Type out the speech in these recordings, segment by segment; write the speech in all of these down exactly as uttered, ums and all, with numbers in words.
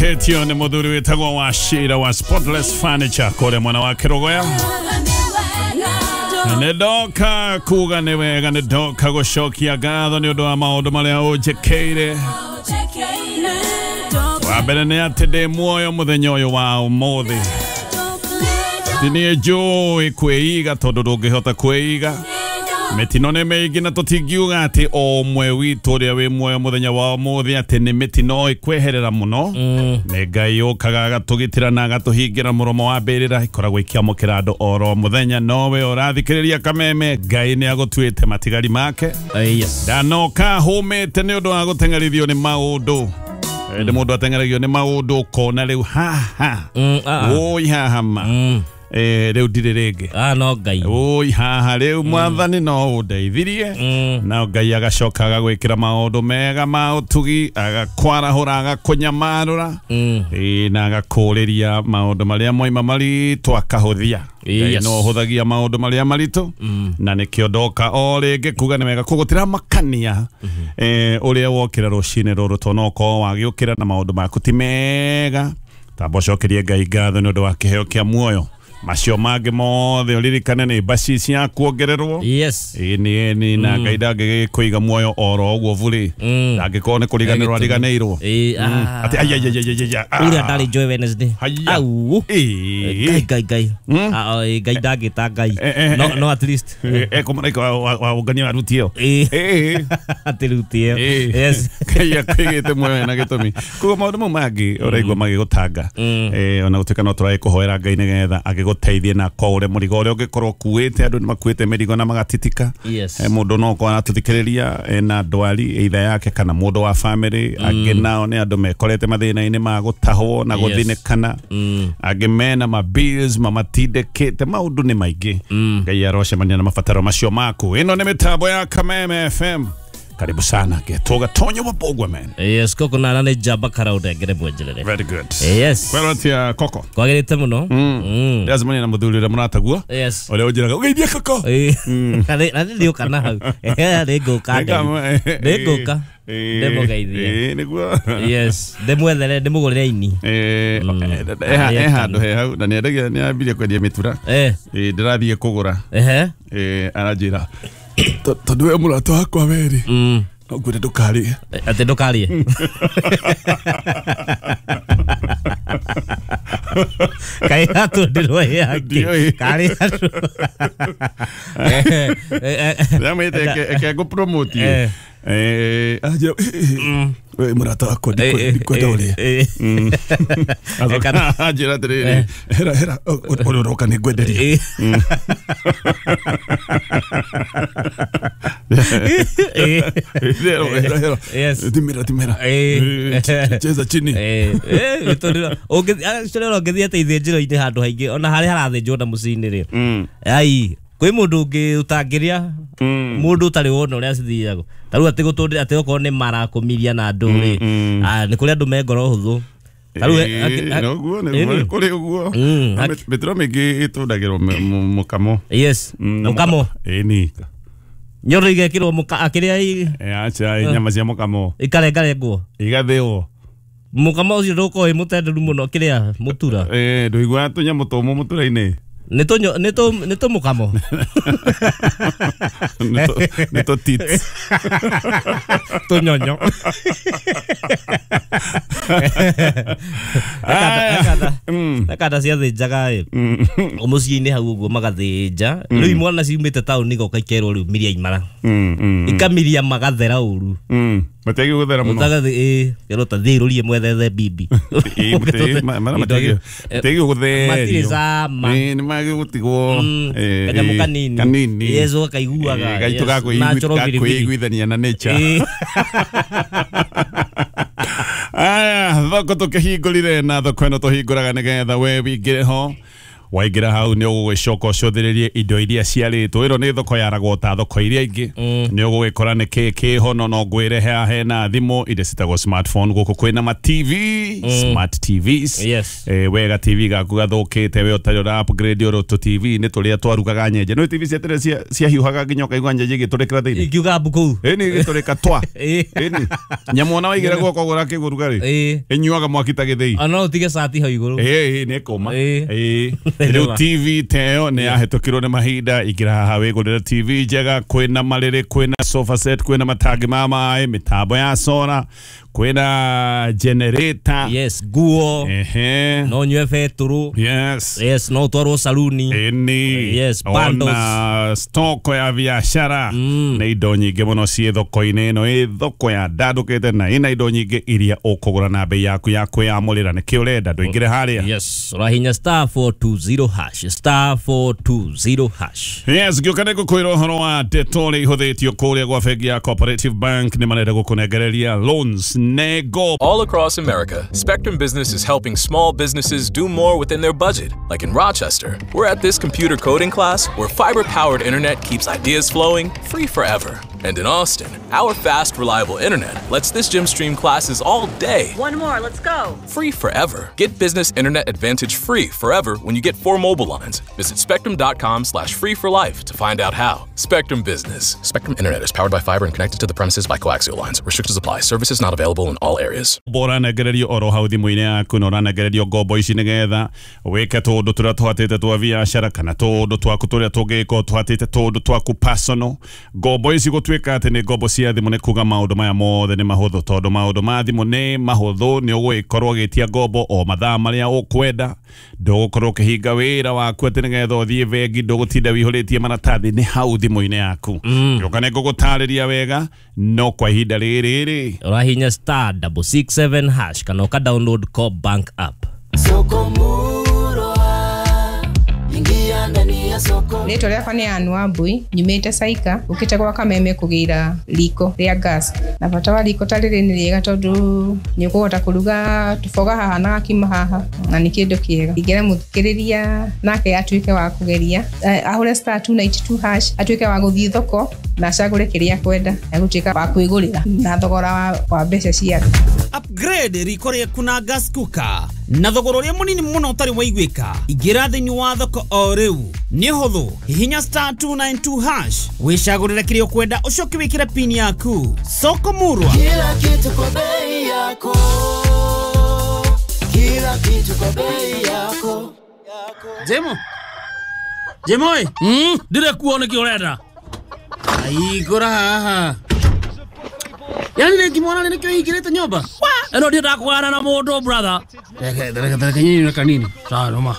Ketio ni muthuri witagwo Wachira wa Spotless Furniture kore mwana wa Kirogoya. Nedoka kuga ni wega nedoka gushokia gatho ni undu wa maundu maria unjekeire. Wambere ni ati ndi muoyo muthenya uyu wa umuthi. Tini njui kwiiga tondu ndungihota kwiiga. Mitino ni miingi na tutingiuga ati o mwe witu uria wi muoyo muthenya wa umuthi ati ni mitino ikweherera muno. Ni Ngai ukaga agatugitira na agatuhingira muromo wa mbirira ikoragwo ikiamukira andu oro muthenya nowe urathikiriria kameme Ngai ni agutwite matigari make. Ndanoka humite ni undu wa gutengerithio ni maundu. Ndi mundu atengerithio ni maundu kona riu haha. Oi haha ma. Eh reu ndirerege ah no Ngai oi haha reu mwathani no undeithirie na Ngai agacoka agagwikira maundu mega ma utugi agakwarahura agakunyamarura eh na agakuriria maundu maria moima mari twakahuthia no huthagia maundu maria maritu na nikio ndoka o ringi kuga ni mega kugutira makania eh uria wokira rucine ruru tonoko wagiukira na maundu maku ti mega tabocokerie Ngai ngatho ni undu wa kiheo kia muoyo. Macio mage mothe uririkane ni basi cia kuongererwo. Yes. Ini ni na Ngai ndage kuiga muoyo oro uguo buri. Ndangikoo ni kuriganirwo ariganeirwo. Ati ay ay ay ay. Ura ndari Joy Wednesday. Au. Ngai Ngai Ngai. Ah Ngai ndagita Ngai. No no at least. Eh como naiko wa ugania rutio. Eh. Ati rutio. Yes. Ngai akwigite muoyo na gitumi. Kugo maundu mo magi uraigwa magi gutanga. Eh ona gutuika no turai kuhoera Ngai nigetha agi teithie na kore murigo uri ugikorwo kuite andu ni makuite mirigo na magatitika. Yes. E mundu no ko anatuthikiriria na ndwari either yake kana mundu wa family angi nao ni andu mekorete mathina-ini ma gutahwo na guthinekana angi mena ma bills mamatindikite maundu ni maingi. Ngai arocemania na mabataro macio maku. Ino ni mitambo ya Kameme F M. Karibu sana Getoga Tonyo Wabogwa man. Yes, Koko na nane jaba karaude ngere mwenjelere. Very good. Yes. Kwa rotia Koko. Kwa gerete muno. Mm. Yazi mani na mudhuli na munatagua. Yes. Ole ujiraga ugeibia Koko. Eh. Nade nade liyo kana hau. Eh, rego ka. Rego ka. Demo gaithia. Eh, niguo. Yes. Demo thele demo gorere ini. Eh, eh eh hando he hau na ni ndagia ni ambirie kwendia mitura. Eh. Eh, ndirathie kugura. Eh. Eh, anajira. Tondu we murata wakwa weri ngwire ndukarie ati ndukarie kai atu ndirwo yake kari atu ramete ke go promote eh aje we murata wakwa ndikwenda uri ajira tiriri hera hera uroroka ni ngwenderia yes dimira dimira cheza chini eh eh vitondira ogethira ogethia teithie njiro ite handu haingi ona hari harathinjwo na mucini ri ai kwi mundu ungi utangiria mundu utari wona uria cithiago taru ati gutundira ati okoro ni mara kumiria na andu ri ah ni kuri andu me ngoro huthu taru no guo ni kuri uguo betro megi itundagirwo mukamo. Yes mukamo eh ni nyoro igekirwo muka akiria i acha nyama cia mukamo ikarengarengwo igathio mukamo ucio nduko imutenderu muno kiria mutura eh nduigwa tunyamu tumu mutura-ini Neto neto neto mukamo. Neto neto tits. To nyonyo. Akada akada cia thinjaga umuciini hau uguo magathinja riu imwana ciumite tauni goka ikerwo riu miria imara ikamiria magathera uru mategi guthera muno utaga eh kero ta thirurie mwethethe bibi mara mategi mategi guthera matirizama ni magi gutigwo eh kanyamu kanini kanini yezo kaiguaga gaitu gako iguithania na nature. Aya thoko tukihingurire na thoko ino tuhinguraga nigetha we wingire ho waigira hau ni ugwicoko cothiririe indo iria ciaritwo iro ni thoko ya ragota thoko iria ingi ni ugwikora ni kiki hono no ngwirehe hena thimu ide citagwo smartphone guku kwina ma T V smart T Vs Yes. eh wega T V gaku gathukite we utari upgrade oro to T V ni turia twarugaga nyenje no T V cia tere cia cia hiuhaga nginyoka igwa nyenje giturekera thiini ikiuga buku eni gitureka twa eni nyamona waigire goko gura kigurugari enyuaga mwakita githei ana utige sati hau iguru eh ni koma eh riu T V teo ni ahetukirwo ni mahinda igira haha wigurira T V njega kwina mariri kwina sofa set kwina matangi ma mai mitambo ya solar kwina generator yes guo ehe no nywe feturu yes yes no toro saluni eni yes bundles ona stock ya biashara mm. na indo nyingi muno cie thoko-ini ino i thoko ya ndandukite na ina indo nyingi iria ukugura na bei yaku ya kwiyamurira niki urenda nduingire haria yes rahinya star four two zero hash star four two zero hash yes giukane gukwira horo wa detole ihudhitio kuria gwa bengi ya Cooperative Bank ni marenda gukunegereria loans nego. All across America, Spectrum Business is helping small businesses do more within their budget. Like in Rochester, we're at this computer coding class where fiber-powered internet keeps ideas flowing free forever. And in Austin, our fast, reliable internet lets this gym stream classes all day. One more, let's go. Free forever. Get business internet advantage free forever when you get four mobile lines. Visit spectrum.com slash free for life to find out how. Spectrum Business. Spectrum Internet is powered by fiber and connected to the premises by coaxial lines. Restrictions apply. Services not available in all areas. Bora negererio oro hau thimu-ini yaku no ranegererio ngombo ici nigetha wike tundu turia twatite twa biashara kana tundu twaku turia tungiko twatite tundu twaku personal ngombo ici gutwika ati ni ngombo cia thimu ni kuga maundu maya mothe ni mahuthu tondu maundu ma thimu ni mahuthu ni ugwikorwo gitia ngombo o mathaa maria ukwenda ndugukorwo ukihinga wira waku ati nigetha uthie bengi ndugutinda wihuritie maratathi ni hau thimu-ini yaku ngiuka ni ngugutariria wega no kwa ihinda riri rahinya star double six seven hash kana uka download Co Bank app. Rĩtwa rĩakwa nĩ Ann Wambui nyumĩte Saika ũkĩte gwa Kameme kũgĩra riko rĩa gas na bata wa riko ta rĩrĩ nĩ rĩega tondũ nĩ ũkũhota kũruga tuboga haha na gakima haha na nĩ kĩndũ kĩega ingĩra mũthikĩrĩria nake atuĩke wa kũgeria ahũre star two ninety two hash atuĩke wa gũthiĩ thoko na acagũre kĩrĩa kwenda agũtuĩka wa kwĩgũrĩra na thogora wa, wa mbeca ciake. Upgrade riko rĩaku na gas cooker na thogora ũrĩa mũnini mũno ũtarĩ waiguĩka ingĩra thĩinĩ wa thoko o rĩu nĩ hũthũ hihinya star two nine two hash wĩcagũrĩre kĩrĩa ũkwenda ũcoke wĩkĩre pin yaku soko murwa kila kitu kwa bei yako kila kitu kwa bei yako Jemo Jemo ĩ mm ndire kuona kĩ ũrenda aigũra haha yani nĩ kimwana nĩ kĩo hingĩrĩte nyũmba wa eno ndĩrenda kũgana na mũndũ brother reke reke reke nyinyi kanini sawa noma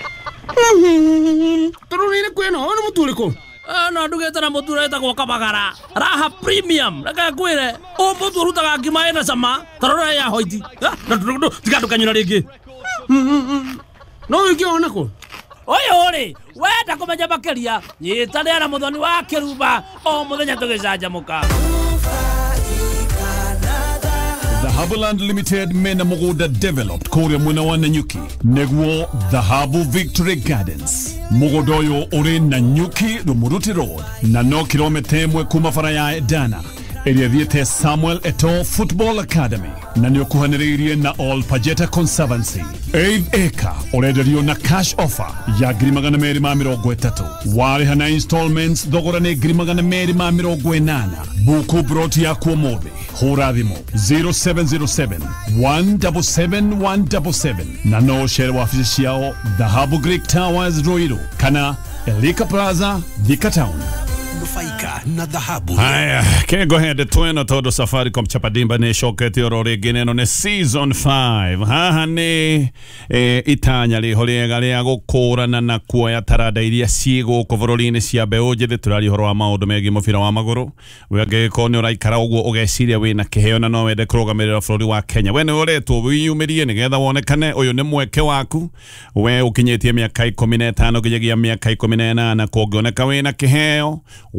Turunine kweno ona muturiko ana ndugeta na mutureta kwa kabagara raha premium raka kwire o mutu rutaga ngima ena sama tarora ya hoiti tigatu kanyuna ringi no ikiona ko oyo ri wenda kumenya makeria nyita ndera muthoni wa kiruba o muthenya tugicanjamuka. Dhahabuland Limited mena muguda developed kuria mwena wa Nanyuki negwo Dhahabu Victory Gardens muguda uyu uri Nanyuki Rumuruti Road na no kilomita imwe kuma bara ya Dana area thiete Samuel Eto'o Football Academy na ni ukuhaniriirie na All Pajeta Conservancy eighth acre urenderio na cash offer ya ngiri magana meri ma mirongo itatu wariha na installments thogora ni ngiri magana meri ma mirongo inana buku broti ya kuomothi hura thimu zero seven zero seven one seven seven one seven seven na no share wafici ciao Dhahabu Greek Towers Ruiru kana Elika Plaza Thika Town. Nufaika na dhahabu. Haya, kengo hende twena todo Safaricom chapadimba ne shoketi orore gineno ne season five. Haha ne e, itanya liho liega lia gukurana na kuoya tarada iria cigo kuvororine cia beoje turari horo wa maundu megi mubira wa maguru. Wege kone uraikara uguo ugeciria wina kiheo na no wende kurugamirira bururi wa Kenya. We ni uretwo wiyumirie nigetha wonekane uyu ni mweke waku. We ukinyitie miaka ikumi na itano nginyagia miaka ikumi na inana kungioneka wina kiheo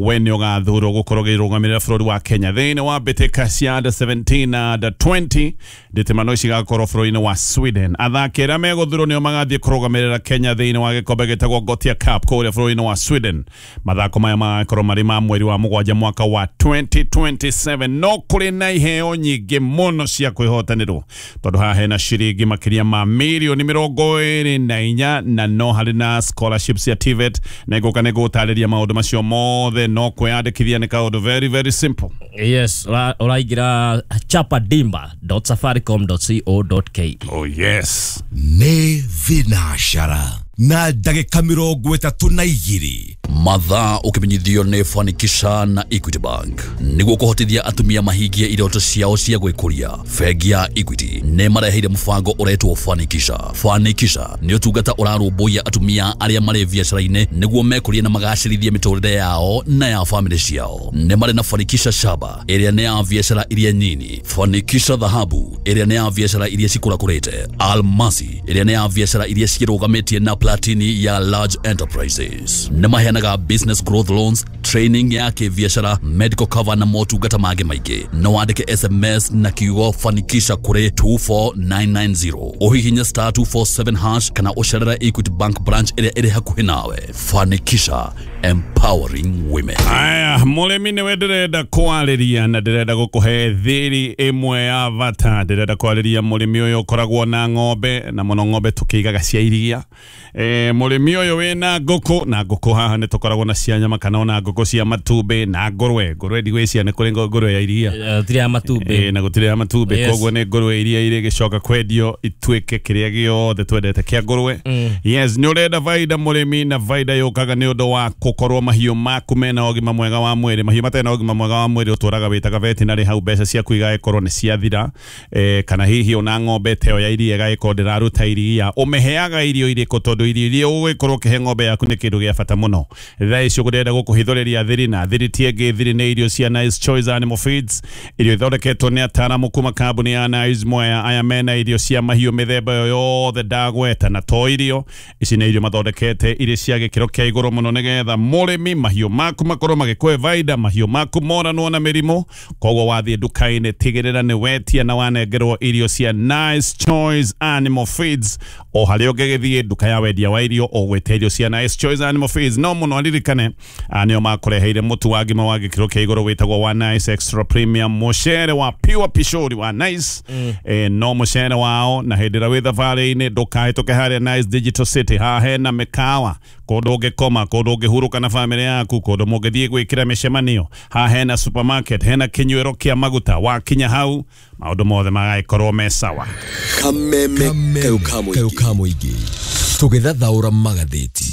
we nĩ ũgathurwo gũkorwo gĩrũgamĩrĩra bũrũri wa Kenya thĩinĩ wa mbĩtĩka cia under seventeen na under twenty ndĩtĩmano ici igakorwo bũrũri-inĩ wa Sweden. Athaki arĩa megũthurwo nĩo magathiĩ kũrũgamĩrĩra Kenya thĩinĩ wa gĩkombe gĩtagwo Gothia Cup kũrĩa bũrũri-inĩ wa Sweden. Mathako maya magakorwo marĩ ma mweri wa mũgwanja mwaka wa twenty twenty-seven. No kũrĩ na iheo nyingĩ mũno cia kwĩhotanĩrwo tondũ haha hena ciringi makĩria ma mirioni mĩrongo ĩrĩ na inya na no harĩ na scholarships ya T V E T na ĩgũka nĩ gũtarĩria maũndũ macio mothe. No kwĩyandĩkithia nĩ kaũndũ very very simple. Yes, ũraingĩra chapadimba dot safaricom dot co dot ke. Oh yes. Nĩ thinashara na ndagĩka mĩrongo ĩtatũ na igĩrĩ mathaa ũkĩmenyithio nĩ Fanikisha na Equity Bank nĩguo kũhotithia atumia mahingie iroto ciao cia gwĩkũria. Bengi ya Equity nĩ mareheire mũbango ũretwo Fanikisha. Fanikisha nĩ ũtungata ũrarũmbũiya atumia arĩa marĩ biacara-inĩ nĩguo mekũrie na magacĩrithie mĩtũrĩre yao na ya family ciao. Nĩ marĩ na Fanikisha Shaba ĩrĩa nĩ ya biacara iria nyinyi, Fanikisha Dhahabu ĩrĩa nĩ ya biacara iria cikũrakũrĩte, Almasi ĩrĩa nĩ ya biacara iria cirũgamĩtie na Platini ya large enterprises. Nĩ maheanaga business growth loans, training ya kibiashara, medical cover na motungata mangĩ maingĩ. No wandĩke S M S na kiugo Fanikisha kũrĩ two four nine nine zero. Ũhihinye star two four seven hash kana ũcerere Equity Bank branch ĩrĩa ĩrĩ hakuhĩ nawe. Fanikisha, empowering women. Aya, mũrĩmi nĩwe ndĩrenda kwarĩria na ndĩrenda gũkũhe thĩri ĩmwe ya bata. Ndĩrenda kwarĩria mũrĩmi ũyũ ũkoragwo na ng'ombe na mũno ng'ombe tũkĩigaga cia iria. E, mũrĩmi ũyũ wĩna ngũkũ na ngũkũ haha nĩ tũkoragwo na cia nyama kana ona ngũkũ cia matumbĩ na ngũrwe. Ngũrwe ndigwĩcia nĩ kũrĩ ngũrwe ya iria. Gũtirĩ ya matumbĩ. E, na gũtirĩ ya matumbĩ. Koguo nĩ ngũrwe iria irĩ gĩcoka kwendio ituĩke kĩrĩa gĩothe twendete kĩa ngũrwe. Yes, nĩ ũrenda baida mũrĩmi na baida yũkaga nĩ ũndũ wa gũkorwo mahiũ maku mena ũgima mwega wa mwĩrĩ. Mahiũ matena ũgima mwega wa mwĩrĩ ũtũraga wĩtaga veterinary hau mbeca ciaku igagĩkorwo nĩ ciathira. E, kana hihi ona ng'ombe teo ya iria igagĩkorwo ndĩraruta iria. Ũmĩheaga irio irĩkũ tondũ irio iria ũgĩkorwo ũkĩhe ng'ombe yaku nĩ kĩndũ gĩa bata mũno. Thaa icio ũrenda gũkũhithũrĩria thiri na thiri ti ĩngĩ, thiri nĩ irio cia Nice Choice Animal Feeds, irio ithondeketwo nĩ ataaramu kuma kambuni ya Nice Mwea. Aya mena irio cia mahiũ mĩthemba yothe ndagweta na to irio ici nĩ irio mathondekete iria cia gĩkĩro kĩa igũrũ mũno nĩgetha mũrĩmi mahiũ maku makorwo magĩkũhe baida, mahiũ maku moranwo na mĩrimũ. Koguo wathiĩ nduka-inĩ tigĩrĩra nĩ wetia na wanengerwo irio cia Nice Choice Animal Feeds. O harĩa ũngĩgĩthiĩ nduka ya wendia wa irio ũgwĩte irio cia Nice Choice Animal Feeds. No mũno aririkane nĩo makũreheire mũtu wa ngima wa gĩkĩro kĩa igũrũ wĩtagwo wa Nice Extra Premium, mũcere wa pure pishori wa Nice. Mm. E, no mũcere wao na hĩndĩ ĩrĩa wĩ thabarĩ-inĩ ndũkahĩtũke harĩa Nice Digital City. Haha hena mĩkawa, kũndũ ũngĩkoma, kũndũ ũngĩhurũka na famĩlĩ yaku, kũndũ mũngĩthiĩ gwĩkĩra mĩcemanio. Haha hena supermarket, hena kĩnyuĩro kĩa maguta. Wakinya hau maũndũ mothe magagĩkorwo me sawa. Kameme kayo kamũingĩ tũgĩthathaũra magathĩti.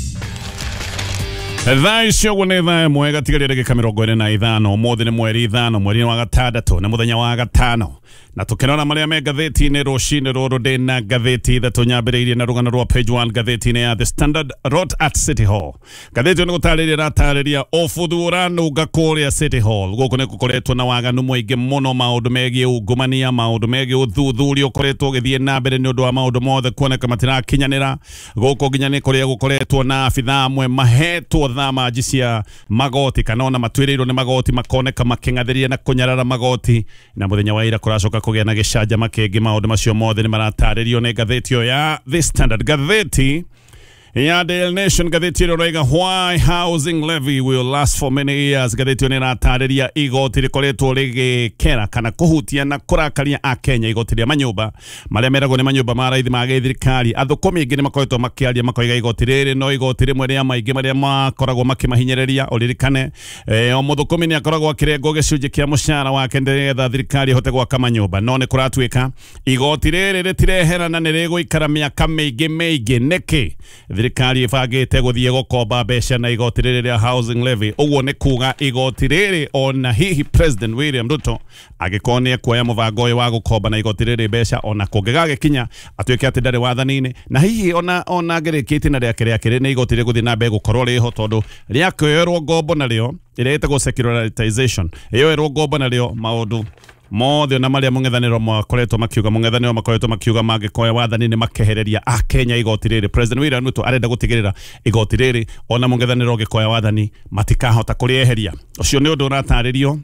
Thaa icio ũguo nĩ thaa ĩmwe gatigaria ndagĩka mĩrongo ĩrĩ na ithano. Ũmũthĩ nĩ mweri ithano mweri wa gatandatũ nĩ mũthenya wa gatano. Na tukirora maria me gatheti-inĩ rũcinĩ rũrũ ndĩna gatheti ithatũ nyambĩrĩirie na rũgano rwa page one gatheti-inĩ ya The Standard wrote at City Hall. Gatheti nĩ gũtarĩria ratarĩria ũbuthu ũranunga kũrĩa City Hall. Gũkũ nĩ gũkoretwo na waganu mũingĩ mũno, maũndũ megiĩ ungumania, maũndũ megiĩ ũthuthuria ũkoretwo ũgĩthiĩ na mbere nĩ ũndũ wa maũndũ mothe kuoneka matirakinyanĩra. Gũkũ nginya nĩ kũrĩa gũkoretwo na abithaa amwe mahetwo thamaji cia magoti kana ona matuĩrĩirwo nĩ magoti makoneka makĩng'athĩria na kũnyarara magoti. Na mũthenya wa ira kũracoka kũgĩa na gĩcanjama kĩngĩ. Maũndũ macio mothe nĩ maratarĩrio nĩ gatheti ĩyo ya The Standard. Gatheti ya Daily Nation, gatheti ĩyo roiga why housing levy will last for many years. Gatheti ĩyo nĩ ĩratarĩria igoti rĩkoretwo rĩgĩkera kana kũhutia na kũrakaria a Kenya igoti rĩa manyũmba marĩa meragwo nĩ manyũmba ma raithi ma gĩthirikari. Athũkũmi aingĩ nĩ makoretwo makĩaria makoiga igoti rĩrĩ no igoti rĩmwe rĩa maingĩ marĩa makoragwo makĩmahinyĩrĩria. Ũririkane e, o mũthũkũmi nĩ akoragwo akĩrengwo gĩcunjĩ kĩa mũcara wake nĩgetha thirikari ĩhote gwaka manyũmba. No nĩ kũratuĩka igoti rĩrĩ rĩtireherana nĩ rĩgũikara mĩaka mĩingĩ mĩingĩ. Nĩkĩ thirikari ĩbangĩte gũthiĩ gũkomba mbeca na igoti rĩrĩ rĩa housing levy? Ũguo nĩ kuga igoti rĩrĩ ona hihi President William Ruto agĩkorwo nĩ ekuoya mũbango ũyũ wa gũkomba na igoti rĩrĩ mbeca ona kũngĩgagĩkinya atuĩke atĩ ndarĩ wathani-inĩ, na hihi ona ona ngĩrĩkĩtie na rĩake rĩake nĩ igoti rĩgũthiĩ na mbere gũkorwo rĩho tondũ rĩakĩoerwo ngombo narĩo ĩrĩa ĩtagwo secularization, ĩyoerwo ngombo narĩo maũndũ mothe na maria mung'ethaniro makoretwo makiuga mung'ethaniro makoretwo makiuga magikoya wathani ni makehereria a Kenya igoti riri. President William Ruto arenda gutigirira igoti riri ona mung'ethaniro gikoya wathani matikahota kurieheria. Ucio ni undu urataririo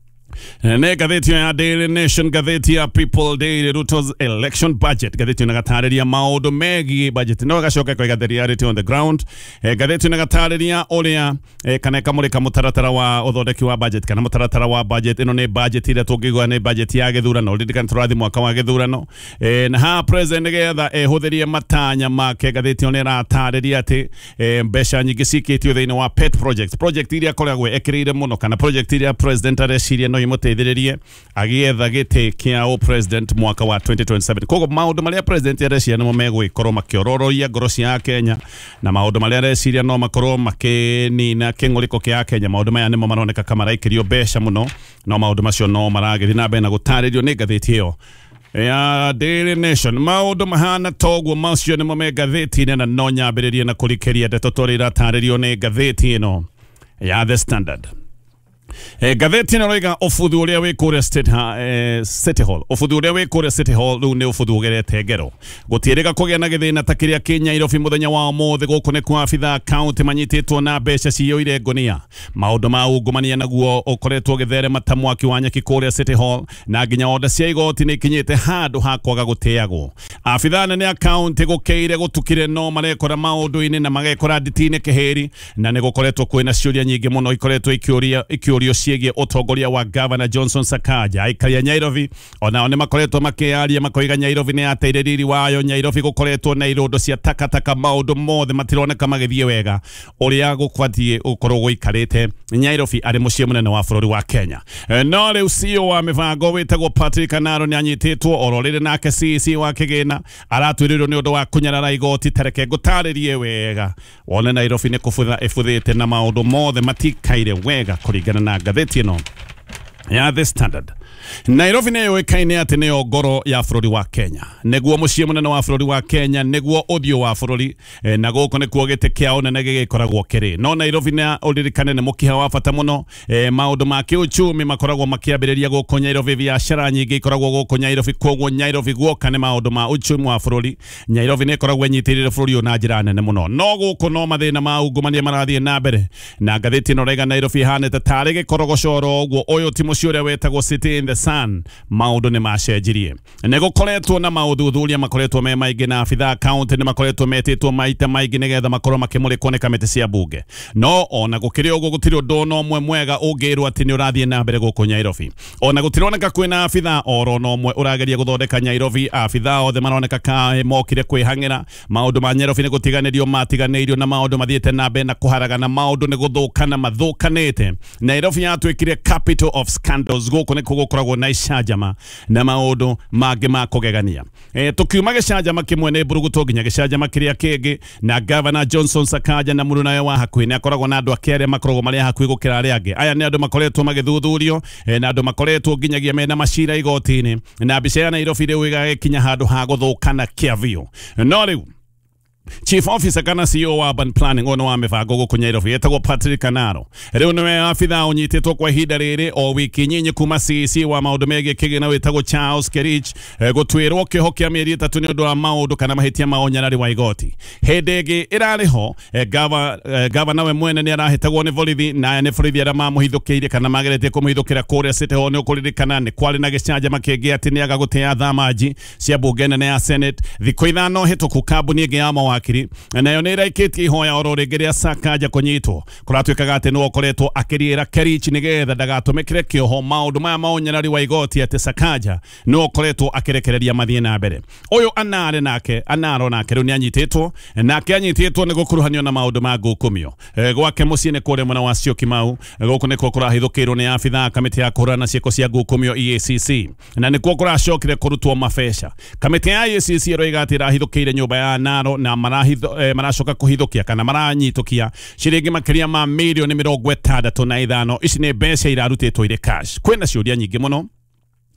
ne gatheti ya Daily Nation, gatheti ya People Daily, Ruto's election budget. Gatheti na gatariria maundu megi budget no gacoka kwa gatheti reality on the ground. E, gatheti na gatariria uria e, kana kamurika mutaratara wa uthondeki wa budget kana mutaratara wa budget. Ino ni budget ira tungigwa ni budget ya githurano ririkana turathi mwaka wa githurano. E, na ha president getha e, huthirie matanya make. Gatheti ona ratariria ati e, mbeca nyingi cikitio thiini wa pet project project iria koragwo ekirire muno kana project iria president areciria no imuteithiririe agietha giti kia o president mwaka wa twenty twenty-seven. Kogo maundu maria president areciria no megwikorwo makiorororia ngoro cia Kenya na maundu maria areciria no makorwo makinina king'uriko kia Kenya. Maundu maya nimo maroneka kama raikirio mbeca muno no maundu macio no maragethi na mbere na gutaririo ni gatheti iyo ya Daily Nation. Maundu mahana toguo macio nimo me gatheti na no nyambiririe na kurikeria ndeto torira taririo ni gatheti ino ya The Standard. E, gatheti na roiga ofuthu uria wi kuria state ha, e, City Hall. Ofuthu uria wi kuria City Hall riu ni ofuthu ugerete ngero gutirika kugia na githina ta kiria Kenya Nairobi muthenya wa mothe guku ni kwa afitha county manyititwo na mbeca ciyoire ngonia. Maundu ma ungumania naguo ukoretwo githere matamwaki wa nyaki kuria City Hall na nginya order cia igoti ni kinyite handu ha kwaga guteagwo. Afitha nene ya county gukeire gutukire no marekora maundu ini na magekora nditine keheri na ni gukoretwo kwina ciuria nyingi muno ikoretwo ikiuria ikiuria ciege utongoria wa Governor Johnson Sakaja aikaria Nairobi ona one makoretwo makiaria makoiga Nairobi ni ateiriri wayo. Nairobi gukoretwo na irondo cia takataka maundu mothe matironeka magithie wega uria gukwatie ukorwo guikarite. Nairobi ari mucie munene wa bururi wa Kenya. E, no riu C E O wa mivango witagwo Patrick Anaro ni anyititwo ororire nake C E C wa kigina aratwirirwo ni undu wa kunyarara igoti. Tareke gutaririe wega wone Nairobi ni kubutha ibuthite na maundu mothe matikaire wega kuringana na gatheti ino ya The Standard. Nairobi ne yoikaine ati ne ngoro ya bururi wa Kenya neguo mucie munene wa bururi wa Kenya neguo uthio wa bururi e, na guko ne kuo gite kiao nene gigikoragwo kiri no Nairobi na uririkane ne mukiha wa bata muno e, maundu ma kiuchumi makoragwo makiambiriria guko Nairobi biashara nyingi ikoragwo guko Nairobi koguo Nairobi guoka ne maundu ma uchumi wa bururi. Nairobi ne koragwo nyitirire bururi ona njira nene muno no guko no mathina ma ungumania marathie na mbere na gatheti no rega Nairobi hanete tari gikorogocoro guo uyu ti mucio uria wetagwo City in the Sun. Maundu ni macenjirie nego koretwo na maudhudhuria makoretwo me maingi na afitha county ni makoretwo metitwo maita maingi nigetha makorwo makimurikwo ni kamiti cia bunge no ona gukiri uguo gutiri undu no mwe mwega ungirwo ati ni urathie na mbere guku Nairobi. Ona gutironeka kwina afitha oro no mwe urageria guthondeka Nairobi. Afitha othe maroneka ka mokire kwihangira maundu ma Nairobi ni gutiganirio matiganirio na maundu mathiete na mbere na kuharaga na maundu ni guthukana mathukanite. Nairobi yatwikire capital of scandals guku ni kugukoragwo na icajama na maundu mangi ma kugegania. E, tukiuma gicajama kimwe ni buruguto nginya gicajama kiria kingi na Governor Johnson Sakaja na muruna wa hakuhi ni akoragwo na andu akere makoragwo mari hakuhi gukira aria angi. Aya ni andu makoretwo magithuthurio e, na andu makoretwo nginyagia mena macira igoti-ini na mbica ya Nairobi riu igagikinya handu ha guthukana kiavio. No riu Chief Officer kana C E O wa Urban Planning ono wa mivango guku Nairobi etagwo Patrick Anaro riu niwe afitha unyititwo kwa ihinda riri o wiki nyinyi kuma C E C wa maundu megi kigina wetagwo Charles Kerich e, gutwirwo kiho kia mieri itatu ni undu wa maundu kana mahitia maonyarari wa igoti. Hindi igi irariho e, gava e, gavana we mwene ni arahetagwo ni borithi na ni borithi ara mamuhithukiire kana magerete kumuhithukira kuria City Hall ni ukuririkana ni kwari na gicanja kingi ati ni agagutea thamaji cia bunge nene ya Senate thikũ ithano hituku kambuni ingi ya mawakiri nayo ni iraikiti ihoya oro ringi ria Sakaja kunyitwo kuratwikaga ati ni okoretwo akiriira Kerich nigetha ndagatumikire kioho maundu maya maonyarari wa igoti ati Sakaja ni okoretwo akirekereria mathie na mbere. Uyu Anare nake Anaro nake riu ni anyititwo nake anyititwo ni gukuruhanio na maundu ma ngukumio e, gwake mucii ni kure mwana wa Syokimau guku ni kuo kurahithukirwo ni afitha kamiti ya kurana ciiko cia ngukumio E A C C na ni kuo kuracokire kurutwo mabesha. Kamiti ya E A C C roiga ati irahithukire nyumba ya Anaro na marahitho eh, maracoka kuhithukia kana maranyitukia ciringi makiria ma milioni mirongo itandatu na ithano. Ici ni mbeca irarutitwo ire cash. Kwina ciuria nyingi muno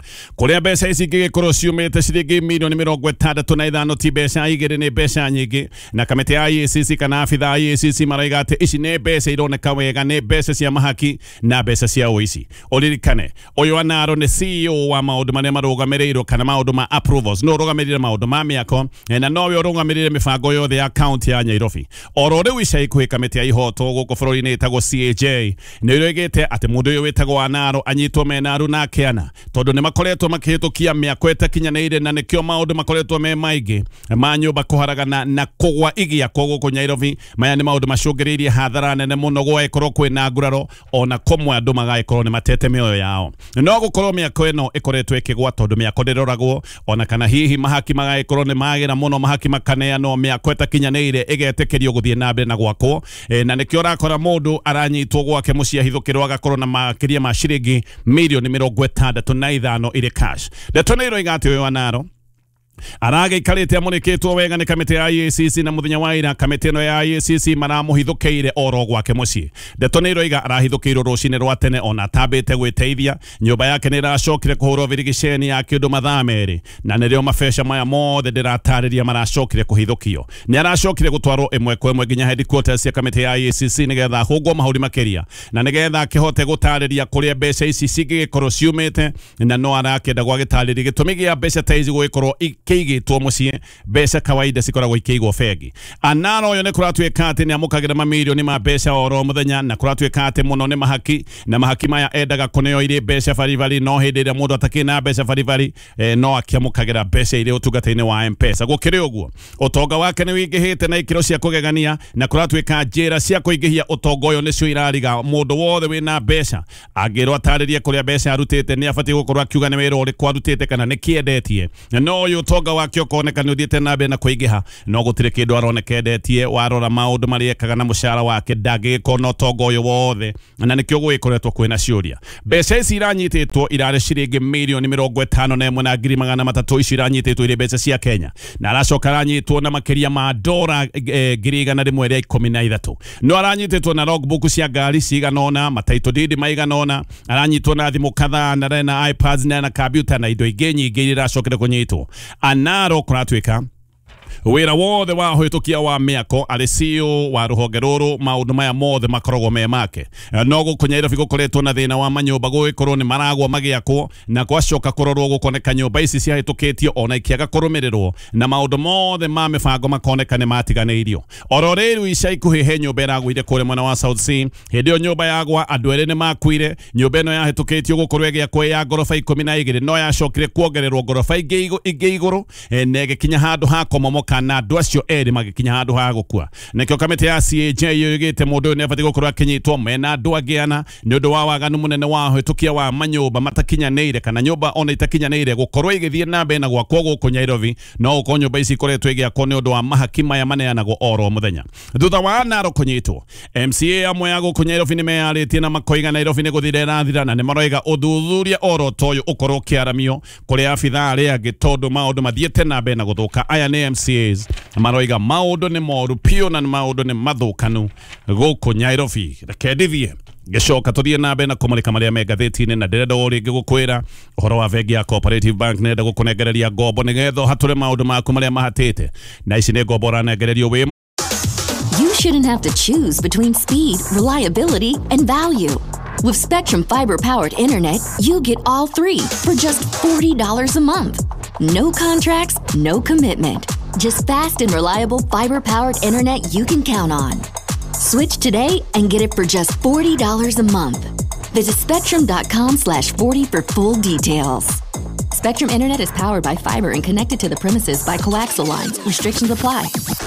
kuria mbeca ici ingĩgĩkorwo ciumĩte ciringi mirioni mĩrongo ĩtandatũ na ithano ti mbeca igĩrĩ nĩ mbeca nyingĩ na kamĩtĩ ya I E C C kana abitha I E C C marauga atĩ ici nĩ mbeca ironeka wega nĩ mbeca cia mahaki na mbeca cia ũici ũririkane ũyũ Anaro nĩ C E O wa maũndũ marĩa marũgamĩrĩirwo kana maũndũ ma approvals no ũrũgamĩrĩire maũndũ ma mĩako na nowe ũrũgamĩrĩire mĩbango yothe ya kaunti ya Nyairobi oro rĩu ica ikuhĩ kamĩtĩ ya ihoto gũkũ bũrũri-inĩ ĩtagwo C A J nĩ ĩroigĩte atĩ mũndũ ũyũ wĩtagwo Anaro anyitwo menaru na akĩana tondũ nĩ makoretwo makĩhĩtũkia mĩako ĩtakinyanĩire na nĩkĩo maũndũ makoretwo me maingĩ ma nyũmba kũharagana na kũgwa igĩakwo gũkũ Nyairobi maya nĩ maũndũ macũngĩrĩirie hathara nene mũno gũgagĩkorwo kwĩna nguraro ona komwe andũ magagĩkorwo nĩ matete mĩoyo yao no gũkorwo mĩako ĩno ĩkoretwo ĩkĩgwa tondũ mĩako ndĩroragwo ona kana hihi mahaki magagĩkorwo nĩ magĩra mũno mahaki makaneanwo mĩako ĩtakinyanĩire ĩgetĩkĩrio gũthiĩ na mbere na gwakwo e, na nĩkĩo ũrakora mũndũ aranyitwo gwake mũciĩ ahithũkĩrwo agakorwo na makĩria ma ciringi mirioni mĩrongo ĩtandatũ na ithano irĩ cash ndeto nĩ iroiga atĩ ũyũ Anaro aragĩikarĩte amũrĩkĩtwo wega nĩ kamĩtĩ ya I E C C na mũthenya wa ira kamĩtĩ ĩno ya I E C C maramũhithũkĩire oro gwake mũciĩ ndeto nĩ iroiga arahithũkĩirwo rũcinĩ rwa tene ona atambĩte gwĩteithia nyũmba yake nĩ ĩracokire kũhũrwo birigiceni ya kĩndũ mathaa merĩ na nĩrĩo mabeca maya mothe ndĩratarĩria maracokire kũhithũkio nĩ aracokire gũtwarwo ĩmwe kwa ĩmwe nginya headquarters cia kamĩtĩ ya I E C C nĩgetha hũngwo mahũri makĩria na nĩgetha akĩhote gũtarĩria kũrĩa mbeca ici cingĩgĩkorwo ciumĩte na no arakĩenda gwagĩtarĩria gĩtũmi gĩa mbeca ta ici gũgĩkorwo ikĩigĩtwo mũciĩ mbeca kawaida cikoragwo ikĩigwo bengi Anaro ũyũ nĩ kũratuĩka atĩ nĩ amũkagĩra mamirioni ma mbeca oro mũthenya na kũratuĩka atĩ mũno nĩ mahaki na mahaki maya endaga kũneo irĩ mbeca baribari no hĩndĩ ĩrĩa mũndũ atakĩ na mbeca baribari eh, no akĩamũkagĩra mbeca irĩ ũtungata-inĩ wa M-Pesa gũkĩrĩ ũguo ũtonga wake nĩ wĩingĩhĩte na ikĩro cia kũgegania na kũratuĩka njĩra cia kũingĩhia ũtonga ũyũ nĩcio irariga mũndũ wothe wĩna mbeca angĩrwo atarĩrie kũrĩa mbeca arutĩte nĩ abatiĩ gũkorwo akiuga nĩ wĩra ũrĩkũ arutĩte kana nĩ kĩendetie no ũyũ ũtonga wake ũkoneka nĩ ũthiĩte na mbere na kũingĩha no gũtirĩ kĩndũ aroneka endetie warora maũndũ marĩa ekaga na mũcara wake ndangĩgĩkorwo na ũtonga ũyũ wothe na nĩkĩo gũgĩkoretwo kwĩna ciũria mbeca ici iranyitĩtwo irarĩ ciringi mirioni mĩrongo ĩtano na ĩmwe na ngiri magana matatũ ici iranyitĩtwo irĩ mbeca cia Kenya na aracoka aranyitwo na makĩria ma dora ngiri igana rĩmwe rĩa ikũmi na ithatũ no aranyitĩtwo na logbook cia ngari cigana ũna mataitũ didi maigana ũna aranyitwo na thimũ kadhaa na na iPads na na computer na indo ingĩ nyingĩ iria iracokire kũnyitwo Anaro kũratuĩka wĩra wothe wa hũtũkia wa mĩako arĩ C E O wa rũhonge rũrũ maũndũ maya mothe makoragwo me make no gũkũ Nyairobi gũkoretwo na thĩna wa manyũmba gũgĩkorwo nĩ maragwo magĩakwo na gwacoka kũrorwo gũkoneka nyũmba ici ciahĩtũkĩtio ona ikĩaga kũrũmĩrĩrwo na maũndũ mothe ma mĩbango makoneka nĩ matiganĩirio oro rĩu ica ikuhĩ he nyũmba ĩragũire kũrĩa mwena wa South C hĩndĩ ĩyo nyũmba yagwa andũ erĩ nĩ makuire nyũmba ĩno yahĩtũkĩtio gũkorwo ĩgĩakwo ya ngoroba ikũmi na igĩrĩ no yacokire kuongererwo ngoroba ingĩ igũrũ na ĩgĩkinya handũ ha kũmomoka na andũ acio erĩ magĩkinya handũ ha gũkua nĩkĩo kamĩtĩ ya C A J yoigĩte mũndũ ũyũ nĩ abatiĩ gũkorwo akĩnyitwo mena andũ angĩ ana nĩ ũndũ wa waganu mũnene wa hĩtũkia wa manyũmba matakinyanĩire kana nyũmba ona itakinyanĩire gũkorwo igĩthiĩ na mbere na gwakwo gũkũ Nyairobi no gũkorwo nyũmba ici ikoretwo igĩakwo nĩ ũndũ wa mahaki maya maneanagwo oro mũthenya thutha wa Anaro kũnyitwo M C A amwe ya gũkũ Nyairobi nĩ meyarĩtie na makoiga Nairobi nĩ gũthira ĩrathira na nĩ maroiga ũthuthuria oro toyũ ũkorwo ũkĩaramio kũrĩ abithaa arĩa angĩ tondũ maũndũ mathiĩte na mbere na gũthũka aya nĩ M C As maroiga maũndũ nĩ moru piũ na maũndũ nĩ mathũkanu gũkũ Nyairobi reke ndithie gĩcoka tũthiĩ na mbere na kũmũrĩka marĩa me ngathĩti-inĩ na ndĩrenda o rĩngĩ gũkwĩra ũhoro wa bengi ya Cooperative Bank nĩrenda gũkũnengereria ngombo nĩgetha ũhatũre maũndũ maku marĩa mahatĩte na ici nĩ ngombo ũranengererio wĩ You shouldn't have to choose between speed, reliability, and value. With Spectrum Fiber-powered internet, you get all three for just forty dollars a month. No contracts, no commitment. Just fast and reliable fiber-powered internet you can count on. Switch today and get it for just forty dollars a month. Visit spectrum.com slash 40 for full details. Spectrum Internet is powered by fiber and connected to the premises by coaxial lines. Restrictions apply.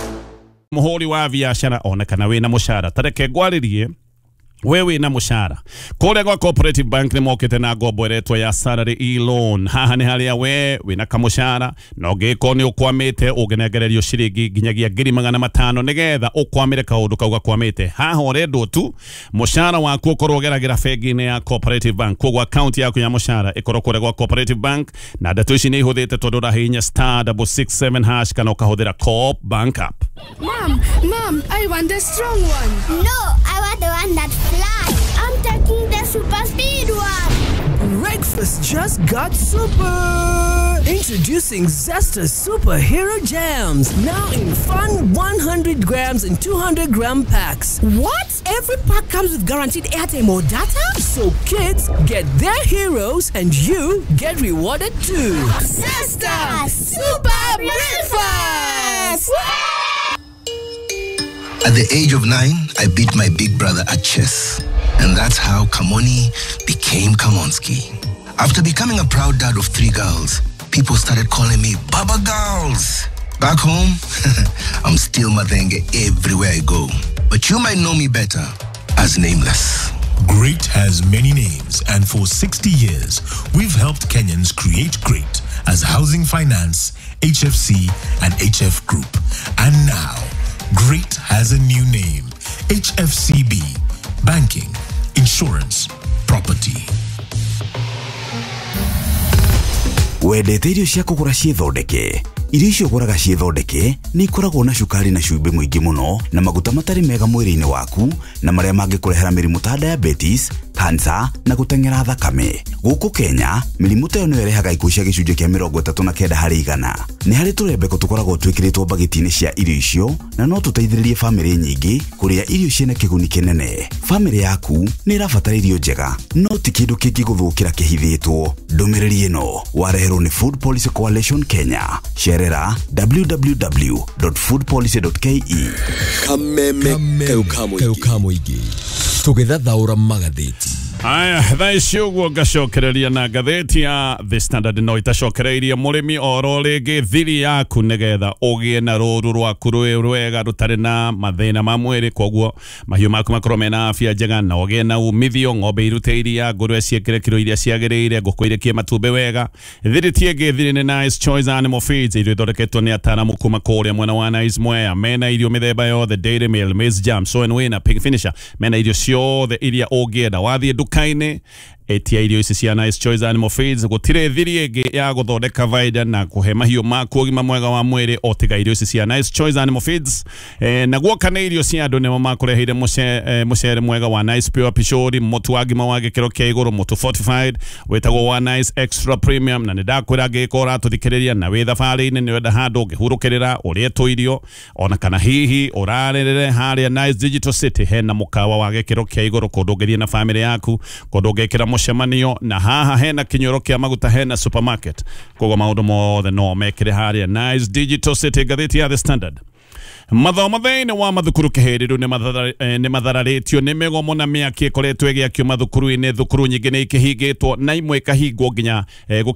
Muhuri wa biashara onekana wĩna mũcara tareke ngwarĩrie we wĩna mũcara kũrĩa gwa Cooperative Bank nĩ mokĩte na ngombo ĩretwo ya salary e-loan haha nĩ harĩa we wĩna kamũcara na ũngĩkorwo nĩ ũkwamĩte ũngĩnengererio ciringi nginyagia ngiri magana matano nĩgetha ũkwamĩre kaũndũ kau gakwamĩte haha ũrendwo tu mũcara waku ũkorwo ũgeragĩra bengi-inĩ ya Cooperative Bank koguo akaunti yaku ya mũcara ĩkorwo kũrĩa gwa Cooperative Bank na ndeto ici nĩ ihũthĩte tondũ ũrahihinya star double six seven hash kana ũkahũthĩra Coop Bank app. Mom, Mom, I want the strong one. No, I want the one that flies. I'm taking the super speed one. breakfast just got super! Introducing Zesta Superhero Jams, now in fun one hundred grams and two hundred gram packs. What? Every pack comes with guaranteed airtime or data? So kids get their heroes and you get rewarded too. Zesta Super Breakfast! At the age of nine, I beat my big brother at chess. And that's how Kamoni became Kamonski. After becoming a proud dad of three girls, people started calling me Baba Girls. Back home, I'm still Madenge everywhere I go. But you might know me better as Nameless. Great has many names, and for sixty years, we've helped Kenyans create great as Housing Finance, H F C, and H F Group. And now, Great has a new name, H F C B, Banking, Insurance, Property. Wendete irio cia kugura ciithondeke? Irio icio ũgũraga ciithondeke nĩ ikoragwo na cukari na cumbĩ mũingĩ mũno na maguta matarĩ mega mwĩrĩ-inĩ waku na marĩa mangĩkũrehera mĩrimũ ta diabetes, cancer na gũteng'era thakame. Gũkũ Kenya, mĩrimũ ta ĩyo nĩyo ĩrehaga ikuũ cia gĩcunjĩ kĩa mĩrongo ĩtatũ na kenda harĩ igana. Nĩ harĩ tũrembeko tũkoragwo twĩkĩrĩtwo bagiti-inĩ cia irio icio na no tũteithĩrĩrie bamĩrĩ nyingĩ kũrĩa irio ciĩna kĩguni kĩnene. Bamĩrĩ yaku nĩ ĩrabatara irio njega, no ti kĩndũ kĩngĩgũthũkĩra kĩhithĩtwo. Ndũmĩrĩri ĩno wareherwo nĩ Food Policy Coalition Kenya. Cerera w w w dot food policy dot k e. Kameme kayuka mũingĩ tũgĩthathaũra magathĩti. Aya, thaa icio ũguo ngacokereria na ngathĩti ya The Standard no itacokereirie mũrĩmi oro rĩngĩ thiri yaku nĩgetha ũgĩe na rũru rwaku rwega rũtarĩ na mathĩna ma mwĩrĩ, koguo mahiũ maku makorwo mena afya njega na ũgĩe na umithio, ng'ombe irute iria, ngũrwe ciĩkĩre kiro iria ciagĩrĩire, ngũkũ irekie matumbĩ wega. Thiri ti ĩngĩ, thiri nĩ Nice Choice Animal Feeds, irio ithondeketwo nĩ ataaramu kuma kũrĩa mwena wa Nice Mwea. Mena irio mĩthemba yothe, Dairy Meal, Maize Jam, Soy and Winner, Pig Finisher. Mena irio ciothe iria ũngĩenda. Wathiĩ nduka-inĩ etia irio ici cia Nice Choice Animal Feeds, gũtirĩ thiri ĩngĩ ya gũthondeka vaida na kũhe mahiũ maku ũgima mwega wa mwĩrĩ o tiga irio ici cia Nice Choice Animal Feeds. E, na guoka nĩ irio cia andũ nĩmo makũreheire mũcere mwega wa Nice Pure Pishori, mũtu wa ngima wa gĩkĩro kĩa igũrũ, mũtu fortified wĩtagwo wa Nice Extra Premium. Na nĩndakwĩra angĩkorwo ũratũthikĩrĩria na wĩ thabarĩ-inĩ nĩ wenda handũ ũngĩhurũkĩrĩra ũrĩe tũirio, ona kana hihi ũrarĩrĩre harĩa Nice Digital City, hena mũkawa wa gĩkĩro kĩa igũrũ kũndũ ũngĩthiĩ na famĩlĩ yaku, kũndũ ũngĩkĩra mũcemanio, na haha hena kĩnyoro kĩa maguta, hena supermarket, koguo maũndũ mothe no mekĩre harĩa Nice Digital City. Ngathĩti ya The Standard. Mathomo thĩinĩ wa mathukuru kĩhĩrĩru nĩ mathararĩtio nĩ mĩgomo na mĩaki ĩkoretwo ĩgĩakio mathukuru-inĩ. Thukuru nyingĩ nĩ ikĩhingĩtwo na imwe ikahingwo nginya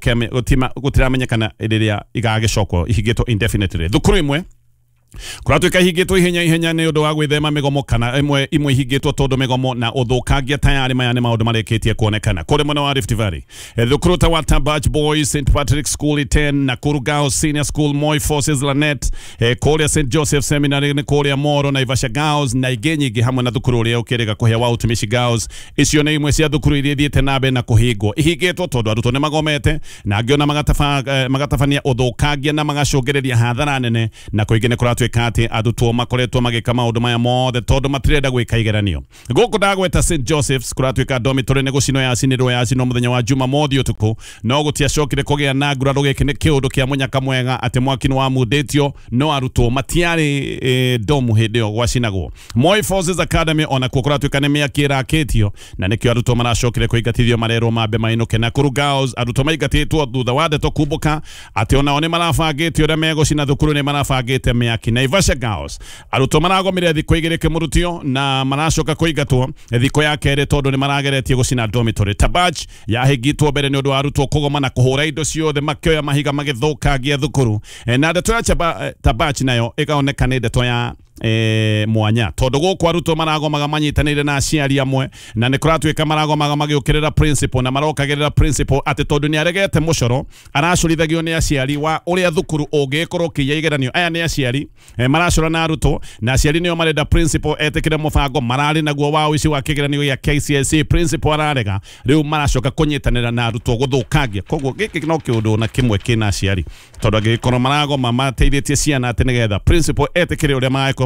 gũtiramenyekana rĩrĩa igagĩcokwo ihingĩtwo indefinitely. Thukuru imwe kuratuika ihingĩtwo ihenya ihenya nĩ ũndũ wa gwĩthema mĩgomo, kana imwe imwe ihingĩtwo tondũ mĩgomo na ũthũkangia tayari. Maya nĩ maũndũ marĩkĩtie kuonekana kũrĩ mwena wa Rift Valley. Thukuru ta wa Tabach Boys, Saint Patrick's School ten, Nakuru Girls Senior School, Moi Forces Lanet, kũrĩa Saint Joseph Seminary nĩ kũrĩa Moro, Naivasha Girls na ingĩ nyingĩ, hamwe na thukuru ũrĩa ũkĩrĩga kũhea wa Utumishi Girls. Icio nĩ imwe cia thukuru iria ithiĩte na mbere na kũhingwo. Ihingĩtwo tondũ arutwo nĩ magomete na angĩ ona magatabania ũthũkangia na magacũngĩrĩria hathara nene, na kũingĩ nĩ kũratuĩka atĩ arutwo makoretwo magĩka maũndũ maya mothe tondũ matirenda gwĩka igeranio. Gũkũ ndagweta Saint Joseph's kũratuĩka dormitory nĩ gũcinwo yacinĩrwo yacinwo mũthenya wa Jumamothi ũtukũ, no gũtiacokire kũgĩa na nguraro. Gĩkĩ nĩ kĩũndũ kĩa mũnyaka mwega atĩ mwaki nĩ wamundĩtio, no arutwo matiarĩ e, domu hĩndĩ ĩyo gwacinagwo. Moi Forces Academy ona kuo kũratuĩka nĩ mĩaki ĩrakĩtio, na nĩkĩo arutwo maracokire kũingatithio marerwo mambe mainũke. Nakuru Girls arutwo maingatĩtwo thutha wa ndeto kumbũka atĩ onao nĩ marabangĩte ũrĩa megũcina thukuru, nĩ marabangĩte mĩaki. Naivasha Girls arutwo maragomire thikũ igĩrĩ kĩmũrutio na maracoka kũingatwo thikũ ya kerĩ tondũ nĩ marageretie gũcina dormitory. Tabach yahingĩtwo mbere nĩ ũndũ wa arutwo kũgoma na kũhũra indo ciothe makĩoya mahiga magĩthũkangia thukuru. Na ndeto ya Tabach nayo ĩkaoneka nĩ ndeto ya E, mwanya tondu gũkũ arutwo maragomaga manyitanĩire na aciari amwe, na nĩ kũratuĩka maragomaga magĩũkĩrĩra principal na marokagĩrĩra principal atĩ tondũ nĩ aregete mũcoro aracũrithagio nĩ aciari wa ũrĩa thukuru ũngĩkorwo kĩiya igeranio. Aya nĩ aciari e, maracũra na arutwo, na aciari nĩo marenda principal etĩkĩre mũbango mararĩ naguo wa ũici wa kĩgeranio gĩa K C S E. Principal ararega, rĩu maracoka kũnyitanĩra na arutwo gũthũkangia. Koguo gĩkĩ no kĩũndũ na kĩmwe kĩna aciari, tondũ angĩkorwo maragoma mateithĩtie ciana atĩ nĩgetha principal etĩkĩre ũrĩa magĩkorwo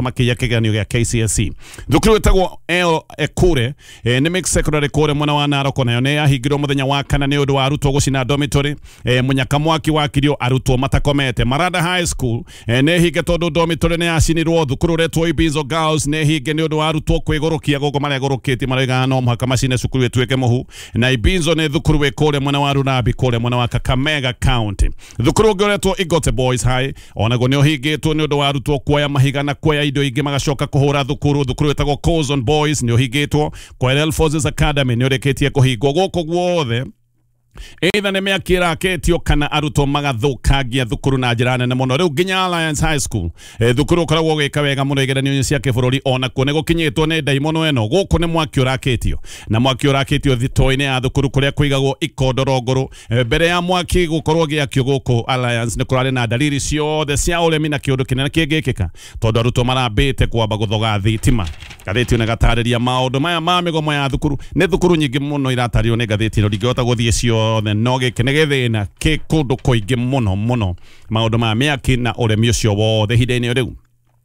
makia kiganio gya K C S E thukuru etagwo El Ekure e, ni mix secondary kure mwana wa Narok nayo ne ahingirwo muthenya wa kana ni undu wa arutwo gucina dormitory e, munyaka mwaki wakirio arutwo matakomete. Marada High School e, ne hinge tondu dormitory ne acinirwo thukuru retwo Ibizo Girls ne hinge ni undu wa arutwo kwigurukia gogo mara igurukiti marega no muhaka macine cukuru etuike muhu na Ibizo ne thukuru we kure mwana wa Runabi kure mwana wa Kakamega County. Thukuru goretwo Igote Boys High onago ni ohingitwo ni undu wa arutwo kuoya mahiga na kuoya indo ingi magacoka kuhura thukuru. Thukuru etagwo Cozon Boys ni ohingitwo kwa Air Forces Academy ni oreketie kuhingwo goko guothe either ne meakira ketio kana arutwo magathukangia thukuru na njira nene muno. Riu nginya Alliance High School e, thukuru koragwo gwika wega muno igeranio cia kibururi ona kuo ne gukinyitwo ne ndaimono eno guku ne mwaki uraketio na mwaki uraketio thitoine ya thukuru kuria kuigagwo ikondorogoro e, mbere ya mwaki gukorwo giakio guku Alliance ne kurari na dalili ciothe cia uremi na kiundu kinene kingikika tondu arutwo marambite kwamba guthoga thitima. Gatheti ne gatariria maundu maya ma migomo ya thukuru ne thukuru nyingi muno iratario ne gatheti no digota guthie cio the noge kenegethina ke kundu koingi muno muno maundu ma miaki na uremi ucio wothe hinde-ini riu.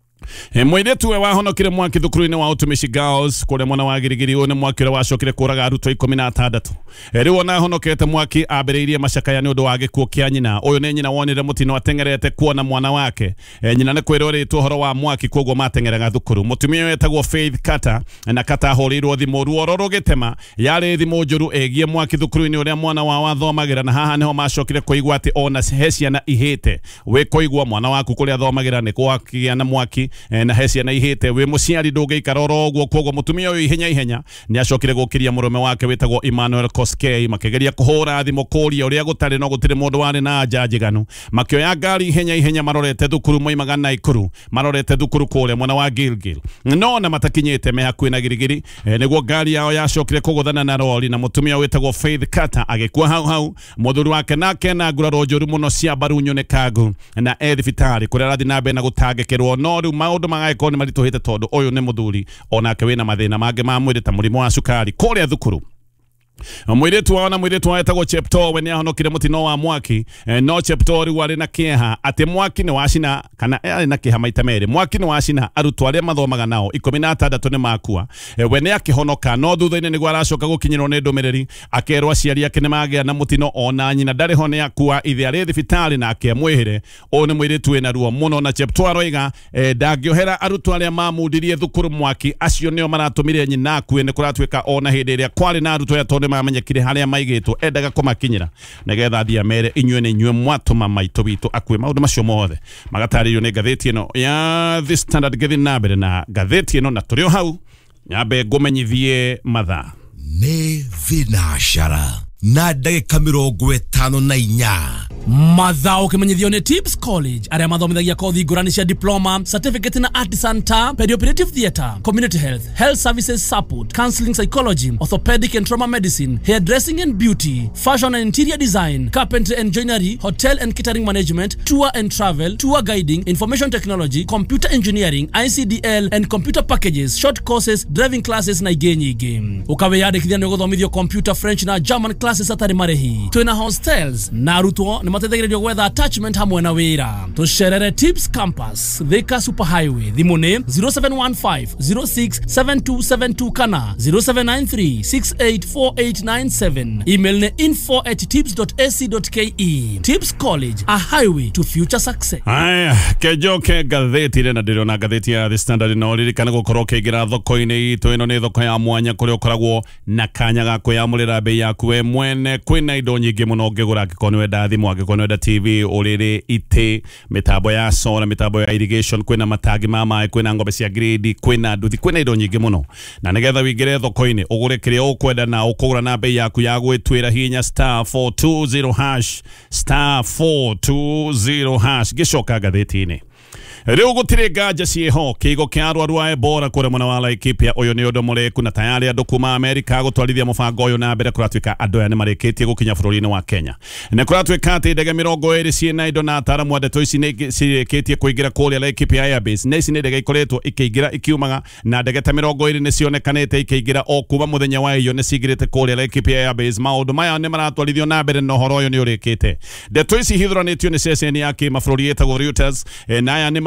E, mwiretu we wahonokire mwaki thukuru-ini wa Utumishi Girls kure mwana wa Girigiri one mwaki ure wacokire kuraga arutwo ikumi na atandatu. E, riu ona honokete mwaki ambiriirie macakaya ni undu wa gikuo kia nyina. Uyu ni nyina wonire mutino atengerete kuona mwana wake. E, nyina ne kwira uritwo horo wa mwaki koguo matengeraga thukuru. Mutumia uyu etagwo Faith Kata na Kata ahorirwo thimu ruoro rugitema yari thimu njuru egie mwaki thukuru-ini uria mwana wa wathomagira na haha niho macokire kuigwa ati ona hecia na ihite we kuigwa mwana waku kuria thomagira ni kwakia na mwaki e, na hecia na ihite we muciari ndungiikara oroguo koguo mutumia uyu ihenya ihenya ni acokire gukiria murume wake wetagwo Emmanuel Koskei makigeria kuhura thimo kuria uria gutari no gutiri mundu wari na njajiganu makioya ngari ihenya ihenya marorete thukuru moimaga na ikuru marorete thukuru kuria mwana wa Gilgil no na matakinyite me hakuhi na Girigiri e, niguo ngari yao yacokire kuguthana na rori na mutumia wetagwo Faith Kata agikua hau hau muthuri wake nake na nguraro njuru muno cia barunyo ne kagu na ethibitari kuria rathi na mbere na gutangikirwo no riu maundu magaikorwo ni marituhite tondu uyu ni muthuri onake wina mathina mange ma mwiri ta murimu wa cukari kuria thukuru. Mwiretu wana mwiretu wetagwo Chepto we ni ahonokire mutino wa mwaki e, no Chepto ri wari na kieha ati mwaki ni wacina kana ari na kieha maita meri mwaki ni wacina arutwo aria mathomaga nao ikumi na atandatu ni makua e, we ni akihonoka no thutha-ini ni gwaracoka gukinyirwo ni ndumiriri akerwo aciari ake ni magia na mutino ona nyina ndari ho ni akua ithe ari thibitari na akemwihire o ni mwiretu wina ruo muno na Chepto aroiga e, ndangiohera arutwo aria mamundirie thukuru mwaki acio nio maratumire nyina akue ni kuratwika ona hindi iria kwari na arutwo ya tondu mamenyekire haria maigitwo endaga kumakinyira negetha thia mere inywe ni inywe mwatuma maito bitu akwe maundu macio mothe magataririo ni gatheti ino ya The Standard gethi na mbere na gatheti ino na turio hau nyambe ngumenyithie mathaa ni vinashara na ndagika mirongo itano na inya mathaa ukimenyithio ni Tips College aria mathomithagia kothi ngurani cia diploma certificate na artisan ta perioperative theatre community health health services support counseling psychology orthopedic and trauma medicine hairdressing and beauty fashion and interior design carpentry and joinery hotel and catering management tour and travel tour guiding information technology computer engineering I C D L and computer packages short courses driving classes na igenyi game ukaweyandikithia ni guthomithio computer French na German classes atari marehi twina hostels na arutwo ni matethegererio gwetha attachment hamwe na wira tucerere Tips Campus Thika Superhighway thimu ni zero seven one five zero six seven two seven two kana zero seven nine three six eight four eight nine seven email ni info at tips dot a c dot k e. Tips College, a highway to future success. Aya kejoke gatheti rena ndiro na gatheti ya The Standard no ririkana gukorwo kigira thoko-ini itu ino ni thoko ya mwanya kuria ukoragwo na kanya ga kuyamurira bei yaku we mwene kwina indo nyingi muno ngigura angikoni wenda thimu angikoni wenda T V uriri ite mitambo ya solar mitambo ya irrigation kwina matagi ma mai kwina ngombe cia grade kwina nduthi kwina indo nyingi muno na nigetha wingire thoko-ini ugure kiria ukwenda na ukugura na bei yaku ya gwitwira hinya star four two zero hash star four two zero hash gicoka gatheti-ini riu gutire nganja cieho kigo kia arwaru a Ebola kure mwana wa Laikipia uyu ni undu mureku na tayari andu kuma Amerika gutwarithia mubango uyu na mbere kuratwika andu aya ni marikitie gukinya bururi-ini wa Kenya ne kuratwika ati ndege mirongo iri ciina indo na ataramu andeto ici ni cikitie kuingira kuria Laikipia Airbase ne ici ni ndege ikoretwo ikiingira ikiumaga na ndege ta mirongo iri ni cionekanite ikiingira o kuma muthenya wa iyo ni cigirite kuria Laikipia Airbase maundu maya ni maratwarithio na mbere no horo uyu ni urikite ndeto ici hithuranitio ni ceceni ya kimabũrũri yetagwo Reuters e, na aya ni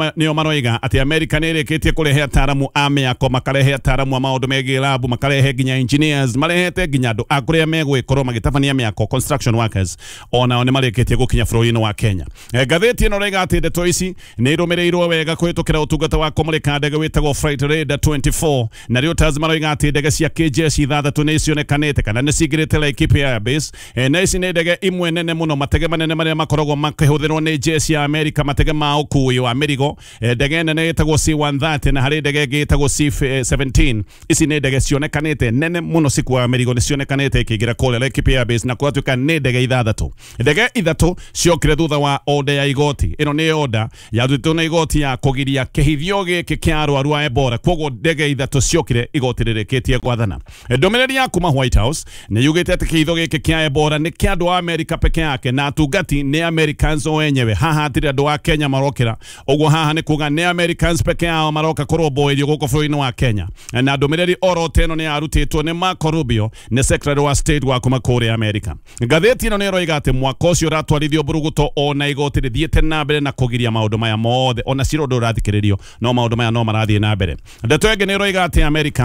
nio maroiga ati America nireketie kurehe ataramu a miako makarehe ataramu a maundu megie labu makarehe ginya engineers marehete ginya andu akuria megwikorwo magitabania miako construction workers ona one mareketie gukinya bũrũri-inĩ wa Kenya. E, gatheti ino rega ati ndeto ici ni irumirirwo wega kwitukira utungata wa kumurika ndege witagwo Flight Radar twenty-four na Reuters maroiga ati ndege cia K J S ithathatũ ni cionekanite kana ni cingirite Laikipia Airbase. E, na ici ni ndege imwe nene muno matege manene maria makoragwo makihuthirwo ni jeshi ya America matege ma ukui wa mirigo. E, ndege nene itagwo C one thirty na hari ndege ĩngĩ itagwo C seventeen. Ici ni ndege cionekanite nene muno cikua mirigo ni cionekanite ikigira kule Laikipia Airbase na kwatuika ni ndege ithathatũ. Ndege ithatũ ciokire thutha wa order ya igoti. Ino ni order ya thutha na igoti ya kugiria kihithio giki kia arwaru a Ebola. Kwoguo ndege ithatũ ciokire igoti rireketie gwathana. Ndomereri ya kuma White House ni yugite ati kihithio giki kia Ebola ni kia andu a America peke yake na atungati ni Americans o enyewe. Haha hatiri andu a Kenya marokira. Oguo haha ni kuga ni Americans peke yao maroka kuromboirio guku bũrũri-inĩ wa Kenya. Na ndomereri oro teno ni arutitwo ni Marco Rubio ni Secretary wa State wa kuma kũrĩa America. Ngatheti ino ni roiga ati mwaka ucio ratwarithio buruguto ona igoti rithiete na mbere na kugiria maundu maya mothe ona cirondo rathikiririo no maundu maya no marathie na mbere. Ndeto ĩngĩ ni roiga ati America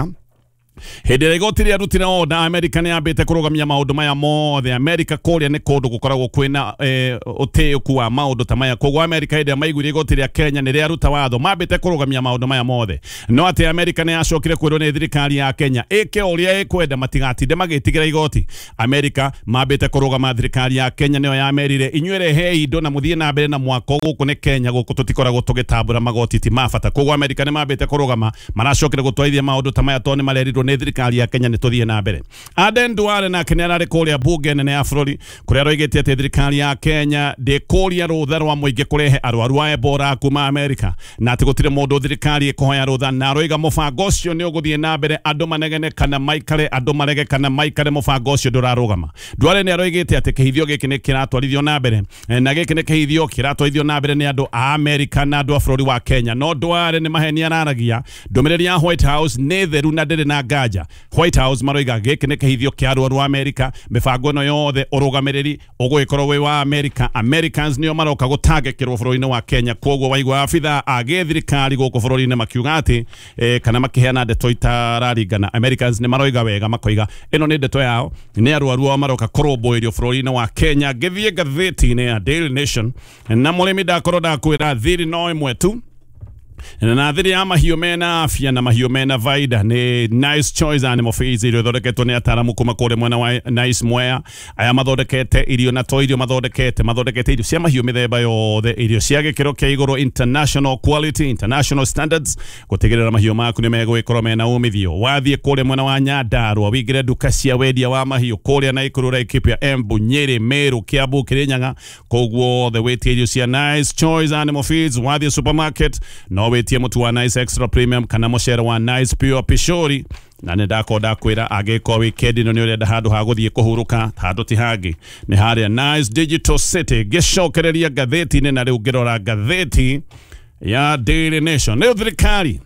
hindi ya igoti ria rutire order America ni ambite kurugamia maundu maya mothe. America kuria ni kundu gukoragwo kwina eh, uteuku wa maundu ta maya. Koguo America hindi ya maiguire igoti ria Kenya ni ria ruta watho mambite kurugamia maundu maya mothe. No ati America ni acokire kwirwo ni thirikari ya Kenya ike uria ikwenda matigatinde magitigira igoti. America mambite kurugama thirikari ya Kenya niyo ya merire inyuire he indo na muthie na mbere na mwako guku ni Kenya guku tutikoragwo tugitambura magoti ti mafata. Koguo America ni mambite kurugama maracokire gutwarithia maundu ta maya toni marerirwo ni thirikari ya Kenya ni tuthie na mbere. Aden Duale na Kenya ari kuria bunge nene ya bũrũri kuria roigite ati thirikari ya Kenya ndikuria rutha rwa muingi kurehe arwaru a Ebola kuma America na ati gutire mundu thirikari ikuhoya rutha na roiga mubango ucio ni uguthie na mbere andu manegene kana maikare andu marege kana maikare mubango ucio ndurarugama. Duale ni aroigite ati kihithio giki ni kiratwarithio na mbere na giki ni kihithio kiratwarithio na mbere ni andu a America na andu a bũrũri wa Kenya. No Duale ni maheni araragia ndomereri ya White House ni theru na ndiri na ngaja. White House maroiga giki ni kihithio kia arwaru a America mibango no yothe urugamiriri uguikorwo wi wa America. Americans nio maroka gutangikirwo bũrũri-inĩ wa Kenya. Kwoguo waigua abitha age thirikari guku bũrũri-inĩ makiuga ati eh, kana makiheana ndeto itararingana. Americans ni maroiga wega makoiga ino ni ndeto yao ni arwaru a maroka kuromboirio bũrũri-inĩ wa Kenya. Githie gatheti-inĩ ya Daily Nation na mũrĩmi ndakorwo ndakwĩra thiri no ĩmwe tu na thiri ya mahiũ mena afya na mahiũ mena vaida ni Nice Choice Animal Feeds irio thondeketwo ni ataramu kuma kũrĩa mwena wa Nice Mwea. Aya mathondekete irio na to irio mathondekete mathondekete irio cia mahiũ mĩthemba yothe, irio cia gĩkĩro kĩa igũrũ, international quality, international standards, gũtigĩrĩra mahiũ maku nĩ megũgĩkorwo mena umithio. Wathiĩ kũrĩa mwena wa Nyandarua wingĩre nduka cia wendia wa mahiũ kũrĩa Naikuru, Laikipia, Embu, Nyeri, Meru, Kiambu, Kirinyaga. Koguo the wĩtie irio cia Nice Choice Animal Feeds. Wathiĩ supermarket no wetie mutu wa Nice Extra Premium kana mucere wa Nice Pure Pishori. Na ndako ndakwira agiko weekend no ni urenda handu ha guthie kuhuruka handu ti hangi ni haria Nice Digital City. Gicokereria gatheti ni na riu ngirora gatheti ya Daily Nation. Ni thirikari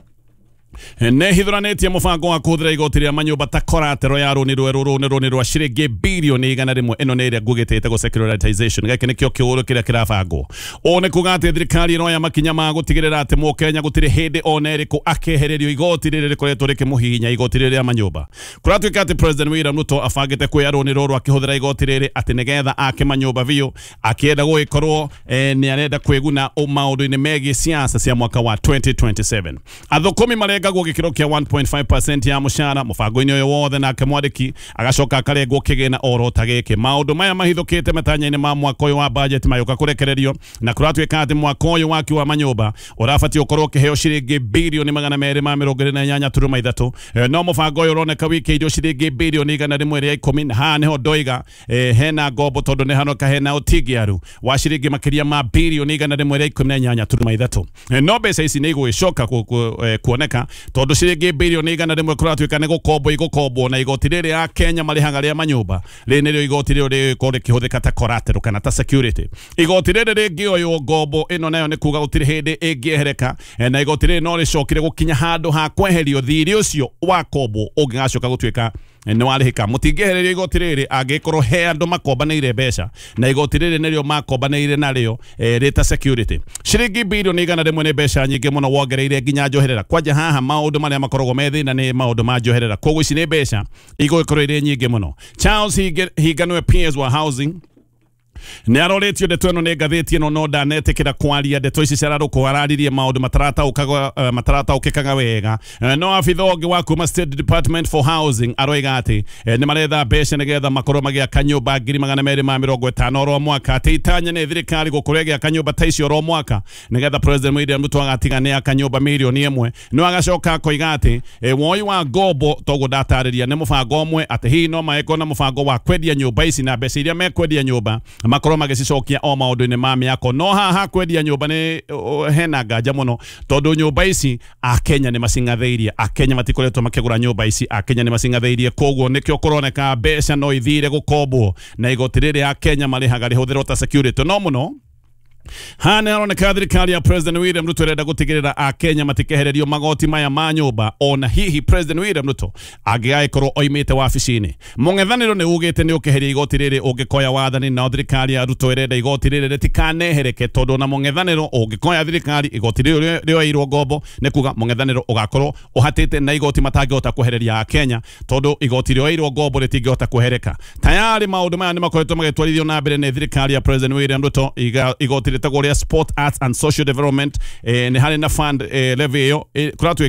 ne hithuranetie mubango wa kuthira igoti ria manyumba ta koratero ya runi rweru runi runi rwa ciringi bilioni igana rimwe. Ino ni iria ngugitete go secularization gake nikio kiuru kiria kirabangwo. One kugate thirikari no ya makinya ma gutigirira ati mu Kenya gutire hindi ona iriku akehererio igoti riri rikoretwo rikimuhinya igoti riri ria manyumba. Kuratuika ati President William Ruto afangite kwi aruni ruru akihuthira igoti riri ati nigetha ake manyumba biu akienda guikorwo eh, ni arenda kwiguna maundu-ini megie siasa cia mwaka wa twenty twenty-seven. Athukumi marenga gukikiro kia one point five percent ya mushara mubango-ini uyu wothe nake mwandiki agacoka akarengwo kigina oro ta giki. Maundu maya mahithukite matanya-ini ma mwaka uyu wa budget mayoka kurekererio na kuratuika ati mwaka uyu waki wa manyumba urabati ukorwo ukiheo ciringi bilioni magana meri ma mirongo iri na inyanya turuma ithatu. E, no mubango uyu uroneka wiki irio ciringi bilioni igana rimwe ria ikumi na ha niho ndoiga e, hena ngombo tondu ni hanoka hena utigiaru wa ciringi makiria ma bilioni igana rimwe ria ikumi na inyanya turuma ithatu. E, no mbeca ici ni igwicoka ku, ku, e, kuoneka tondu ciringi bilioni igana rimwe kuratuika ni gukombo igukombo na igoti riri ya Kenya marihaga ria manyumba ri nirio igoti riri rikore kihuthika ta collateral kana ta security. Igoti riri ringi oyo ngombo ino nayo ni kuga gutire hindi ingiehereka na igoti riri no ricokire gukinya handu ha kweherio thiri ucio wa kombo ungigacoka gutuika nĩ warĩhĩka mũtingĩehererio igoti rĩrĩ angĩkorwo he andũ makombanĩire mbeca na igoti rĩrĩ nĩrĩo makombanĩire narĩo rĩta security. Ciringi bilioni igana rĩmwe nĩ mbeca nyingĩ mũno wongereire nginya njoherera. Kwanja haha maũndũ marĩa makoragwo me thĩna nĩ maũndũ ma njoherera, koguo ici nĩ mbeca igũgĩkorwo irĩ nyingĩ mũno. Charles Higa nĩwe P S wa housing nĩ aroretio ndeto ĩno nĩ ngathĩti ĩno no ndanetĩkĩra kwaria ndeto ici ciararũkwo araririe maũndũ matarataũkaga uh, matarataũkĩkaga wega. Uh, no abitha ũngĩ wa kuma State Department for Housing aroiga atĩ uh, nĩ maretha mbeca nĩgetha makorwo magĩaka nyũmba ngiri magana merĩ ma mĩrongo ĩtano oro mwaka. Atĩ itanya nĩ thirikari gũkorwo ĩgĩaka nyũmba ta icio oro mwaka nĩgetha President William Ruto agatiga nĩ aka nyũmba mirioni ĩmwe. No agacoka akoiga atĩ uh, woi wa ngombo toguo ndatarĩria nĩ mũbango ũmwe atĩ hihi no maeko na mũbango wa kwendia nyũmba ici na mbeca iria mekwendia nyũmba makorwo magĩcicokia o maũndũ-inĩ ma mĩako. No haha kwendia nyũmba nĩ uh, hena nganja mũno tondũ nyũmba ici Akenya nĩ macingathĩirie. Akenya matikoretwo makĩgũra nyũmba ici, Akenya nĩ macingathĩirie, koguo nĩkĩo kũroneka mbeca no ithire gũkombwo na igoti rĩrĩ Akenya marĩhaga rĩhũthĩrwo ta security. No mũno hana aroneka thirikari ya President William Ruto renda gutigirira Akenya matikehererio magoti maya ma nyumba ona hihi President William Ruto angĩgĩkorwo oimĩte wabici-inĩ. Mũng'ethanĩro nĩ ugĩte nĩ ũkeheria igoti rĩrĩ ũngĩkoya wathani na thirikari ya Ruto ĩrenda igoti rĩrĩ rĩtikanehereke tondũ na mũng'ethanĩro ũngĩkoya thirikari igoti rĩrĩ rĩoirwo ngombo nĩ kuga mũng'ethanĩro ũgakorwo ũhatĩte na igoti matangĩhota kwehereria Akenya tondũ igoti rĩoirwo ngombo rĩtingĩhota kwehereka. Tayari maũndũ maya nĩ makoretwo magĩtwarithio na mbere nĩ thirikari ya President William Ruto igoti rĩtagwo rĩa Sport, Arts and Social Development. Eh, nĩ harĩ na fund eh, levy ĩyo eh,